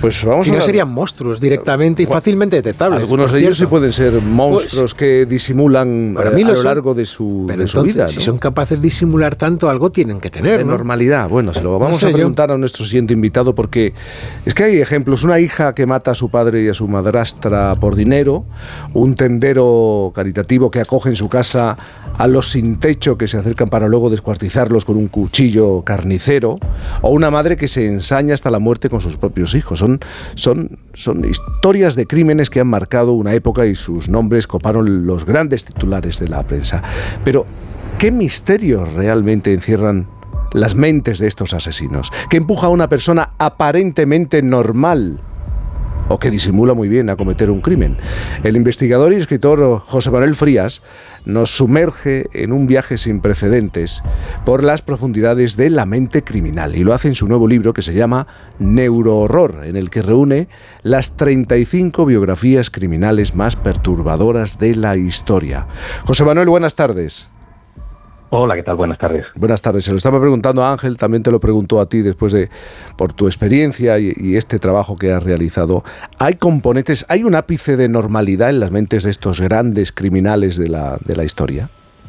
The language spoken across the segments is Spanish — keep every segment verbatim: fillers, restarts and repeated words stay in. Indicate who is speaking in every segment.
Speaker 1: Pues vamos
Speaker 2: si
Speaker 1: a
Speaker 2: no
Speaker 1: ver.
Speaker 2: serían monstruos directamente y fácilmente detectables.
Speaker 1: Algunos de ellos sí pueden ser monstruos pues, que disimulan eh, a lo son, largo de su,
Speaker 2: pero
Speaker 1: de
Speaker 2: entonces,
Speaker 1: su vida, ¿no?
Speaker 2: Si son capaces de disimular tanto, algo tienen que tener,
Speaker 1: de
Speaker 2: ¿no?
Speaker 1: normalidad. Bueno, se lo vamos no sé a preguntar yo. a nuestro siguiente invitado, porque es que hay ejemplos. Una hija que mata a su padre y a su madrastra por dinero, un tendero caritativo que acoge en su casa a los sin techo que se acercan para luego descuartizarlos con un cuchillo carnicero, o una madre que se ensaña hasta la muerte con sus propios hijos. Son, son, son historias de crímenes que han marcado una época y sus nombres coparon los grandes titulares de la prensa. Pero, ¿qué misterios realmente encierran las mentes de estos asesinos? ¿Qué empuja a una persona aparentemente normal o que disimula muy bien a cometer un crimen? El investigador y escritor José Manuel Frías nos sumerge en un viaje sin precedentes por las profundidades de la mente criminal, y lo hace en su nuevo libro que se llama Neurohorror, en el que reúne las treinta y cinco biografías criminales más perturbadoras de la historia. José Manuel, buenas tardes.
Speaker 3: Hola, ¿qué tal? Buenas tardes.
Speaker 1: Buenas tardes. Se lo estaba preguntando a Ángel, también te lo preguntó a ti después de, por tu experiencia y, y este trabajo que has realizado. ¿Hay componentes, hay un ápice de normalidad en las mentes de estos grandes criminales de la, de la historia?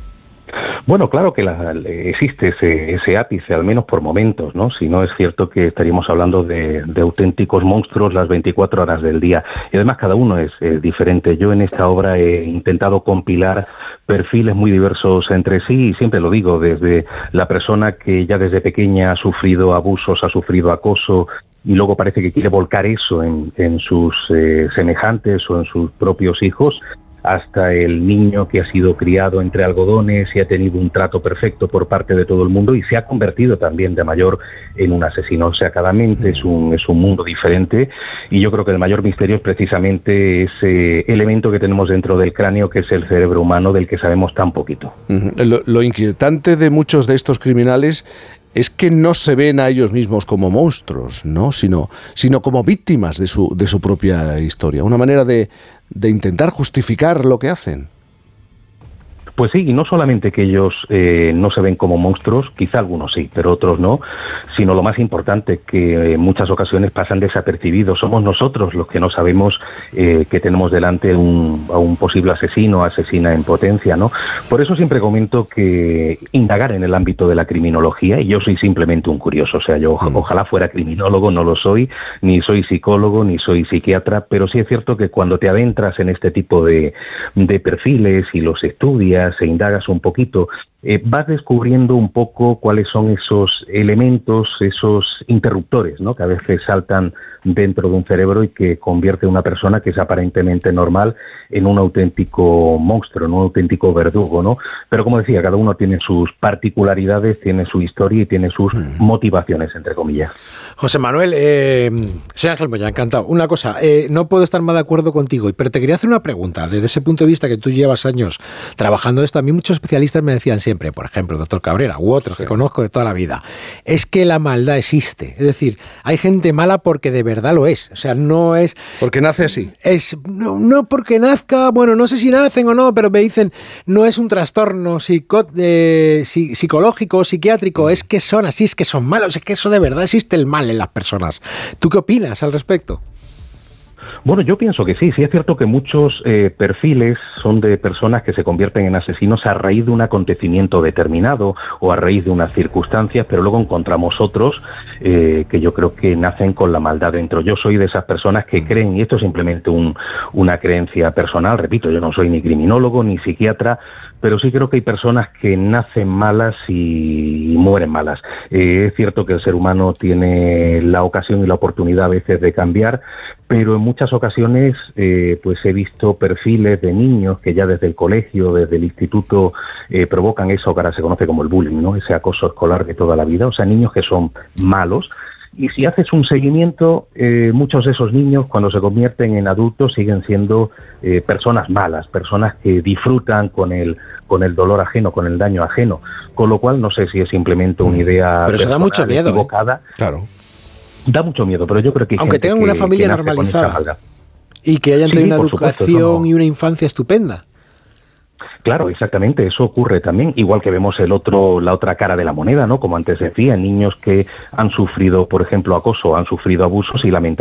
Speaker 3: Bueno, claro que la, existe ese, ese ápice, al menos por momentos, ¿no? Si no, es cierto que estaríamos hablando de, de auténticos monstruos las veinticuatro horas del día. Y además cada uno es, es diferente. Yo en esta obra he intentado compilar perfiles muy diversos entre sí, y siempre lo digo, desde la persona que ya desde pequeña ha sufrido abusos, ha sufrido acoso, y luego parece que quiere volcar eso en, en sus eh, semejantes o en sus propios hijos, hasta el niño que ha sido criado entre algodones y ha tenido un trato perfecto por parte de todo el mundo y se ha convertido también de mayor en un asesino. O sea, cada mente es un, es un mundo diferente, y yo creo que el mayor misterio es precisamente ese elemento que tenemos dentro del cráneo, que es el cerebro humano, del que sabemos tan poquito.
Speaker 1: Uh-huh. Lo, lo inquietante de muchos de estos criminales es que no se ven a ellos mismos como monstruos, ¿no? Sino, sino como víctimas de su, de su propia historia. Una manera de, de intentar justificar lo que hacen.
Speaker 3: Pues sí, y no solamente que ellos eh, no se ven como monstruos, quizá algunos sí, pero otros no, sino lo más importante, que en muchas ocasiones pasan desapercibidos. Somos nosotros los que no sabemos eh, que tenemos delante un, a un posible asesino, asesina en potencia, ¿no? Por eso siempre comento que indagar en el ámbito de la criminología, y yo soy simplemente un curioso, o sea, yo mm. ojalá fuera criminólogo, no lo soy, ni soy psicólogo, ni soy psiquiatra, pero sí es cierto que cuando te adentras en este tipo de, de perfiles y los estudias, e indagas un poquito, eh, vas descubriendo un poco cuáles son esos elementos, esos interruptores, ¿no?, que a veces saltan dentro de un cerebro y que convierte a una persona que es aparentemente normal en un auténtico monstruo, en un auténtico verdugo, ¿no? Pero como decía, cada uno tiene sus particularidades, tiene su historia y tiene sus mm. motivaciones, entre comillas.
Speaker 2: José Manuel, eh, soy Ángel Moya, encantado. Una cosa, eh, no puedo estar más de acuerdo contigo, pero te quería hacer una pregunta. Desde ese punto de vista que tú llevas años trabajando esto, a mí muchos especialistas me decían siempre, por ejemplo, el doctor Cabrera u otros sí. que conozco de toda la vida, es que la maldad existe. Es decir, hay gente mala porque de verdad lo es. O sea, no es...
Speaker 1: Porque nace así.
Speaker 2: Es, no, no porque nazca, bueno, no sé si nacen o no, pero me dicen, no es un trastorno psico, eh, psicológico o psiquiátrico, es que son así, es que son malos, es que eso de verdad existe el mal en las personas. ¿Tú qué opinas al respecto?
Speaker 3: Bueno, yo pienso que sí, sí es cierto que muchos eh, perfiles son de personas que se convierten en asesinos a raíz de un acontecimiento determinado o a raíz de unas circunstancias, pero luego encontramos otros eh, que yo creo que nacen con la maldad dentro. Yo soy de esas personas que creen, y esto es simplemente un, una creencia personal, repito, yo no soy ni criminólogo ni psiquiatra, pero sí creo que hay personas que nacen malas y mueren malas. Eh, es cierto que el ser humano tiene la ocasión y la oportunidad a veces de cambiar, pero en muchas ocasiones eh, pues he visto perfiles de niños que ya desde el colegio, desde el instituto, eh, provocan eso que ahora se conoce como el bullying, ¿no? Ese acoso escolar de toda la vida, o sea, niños que son malos. Y si haces un seguimiento, eh, muchos de esos niños cuando se convierten en adultos siguen siendo eh, personas malas, personas que disfrutan con el con el dolor ajeno, con el daño ajeno, con lo cual no sé si es simplemente una idea
Speaker 2: pero eso da mucho miedo,
Speaker 3: equivocada.
Speaker 2: ¿eh?
Speaker 1: Claro.
Speaker 3: Da mucho miedo, pero yo creo que hay
Speaker 2: aunque
Speaker 3: gente
Speaker 2: tengan
Speaker 3: que,
Speaker 2: una familia normalizada y que hayan
Speaker 3: sí,
Speaker 2: tenido una
Speaker 3: supuesto,
Speaker 2: educación
Speaker 3: no.
Speaker 2: y una infancia estupenda.
Speaker 3: Claro, exactamente, eso ocurre también, igual que vemos el otro, la otra cara de la moneda, ¿no? Como antes decía, niños que han sufrido, por ejemplo, acoso, han sufrido abusos y lamentablemente